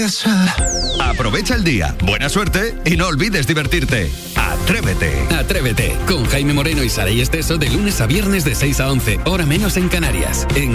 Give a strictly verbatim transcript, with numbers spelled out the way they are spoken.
empieza. Aprovecha el día, buena suerte y no olvides divertirte. Atrévete. Atrévete con Jaime Moreno y Saray Esteso de lunes a viernes de seis a once, hora menos en Canarias. En